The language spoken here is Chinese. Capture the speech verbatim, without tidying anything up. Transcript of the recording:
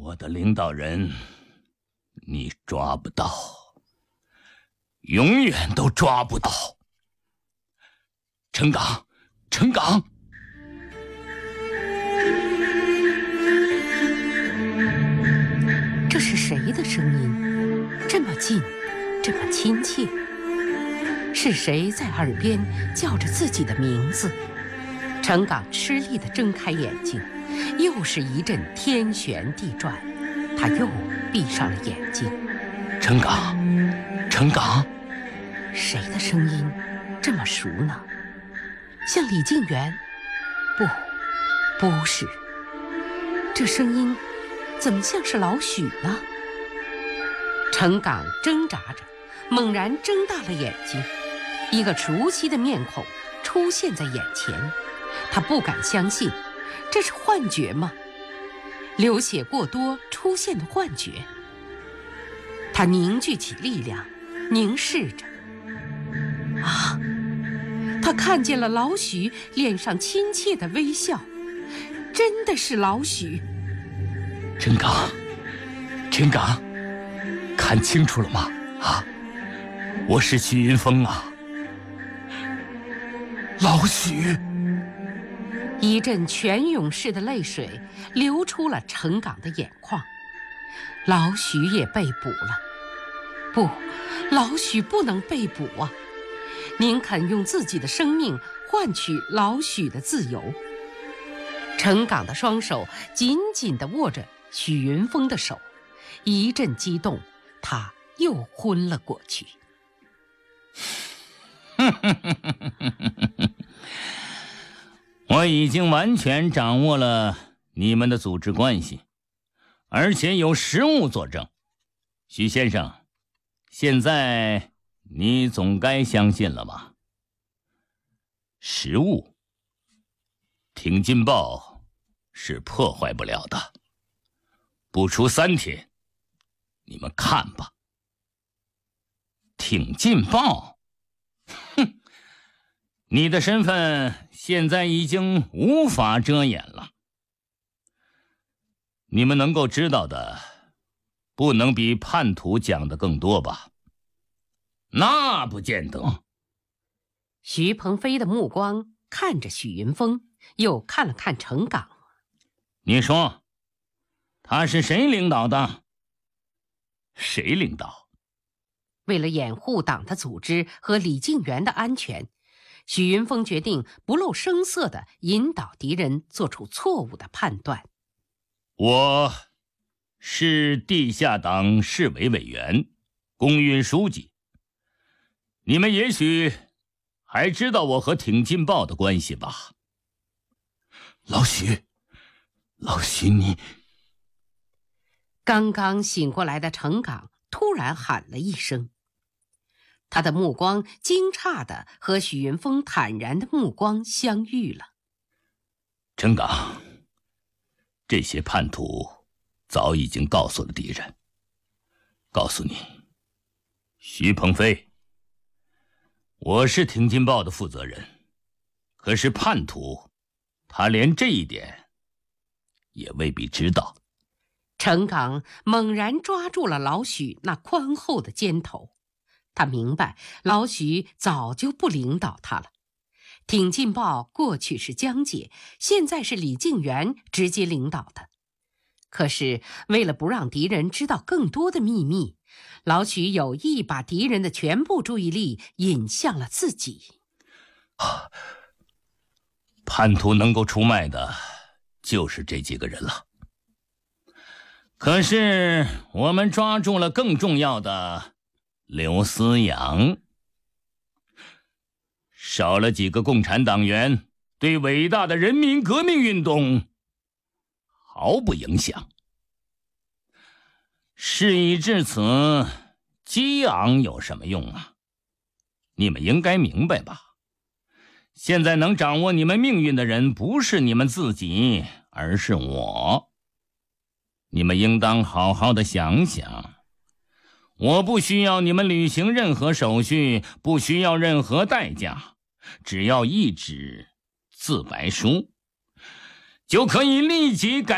我的领导人，你抓不到，永远都抓不到。陈岗，陈岗！ 这是谁的声音？这么近，这么亲切。是谁在耳边叫着自己的名字？陈岗吃力地睁开眼睛，又是一阵天旋地转，他又闭上了眼睛。 陈岗，陈岗！ 谁的声音这么熟呢？像李静元？不，不是。这声音怎么像是老许呢？陈岗挣扎着，猛然睁大了眼睛，一个熟悉的面孔出现在眼前。他不敢相信，这是幻觉吗？流血过多出现的幻觉。他凝聚起力量，凝视着。啊！他看见了老许脸上亲切的微笑，真的是老许。 陈岗，陈岗，看清楚了吗？啊，我是许云峰啊，老许。 一阵泉涌似的泪水流出了陈岗的眼眶。老许也被捕了。不，老许不能被捕啊！宁肯用自己的生命换取老许的自由。陈岗的双手紧紧地握着许云峰的手，一阵激动，他又昏了过去。 我已经完全掌握了你们的组织关系，而且有实物作证。许先生，现在你总该相信了吧？实物，挺进报是破坏不了的。不出三天，你们看吧。挺进报？哼！你的身份现在已经无法遮掩了。你们能够知道的，不能比叛徒讲的更多吧？那不见得。 徐鹏飞的目光看着许云峰，又看了看陈岗。 你说，他是谁领导的？谁领导？ 为了掩护党的组织和李静元的安全，许云峰决定不露声色地引导敌人做出错误的判断。 我是地下党市委委员，工运书记。你们也许还知道我和挺进报的关系吧？老许，老许你…… 刚刚醒过来的陈岗突然喊了一声，他的目光惊诧地和许云峰坦然的目光相遇了。 陈岗，这些叛徒早已经告诉了敌人，告诉你，徐鹏飞，我是挺进报的负责人，可是叛徒他连这一点也未必知道。 陈岗猛然抓住了老许那宽厚的肩头，他明白老许早就不领导他了。挺进报过去是江姐，现在是李静元直接领导的。可是为了不让敌人知道更多的秘密，老许有意把敌人的全部注意力引向了自己。 啊，叛徒能够出卖的就是这几个人了。可是我们抓住了更重要的刘思洋，少了几个共产党员，对伟大的人民革命运动毫不影响。事已至此，激昂有什么用啊？你们应该明白吧？现在能掌握你们命运的人不是你们自己，而是我。你们应当好好的想想，我不需要你们履行任何手续，不需要任何代价，只要一纸自白书，就可以立即改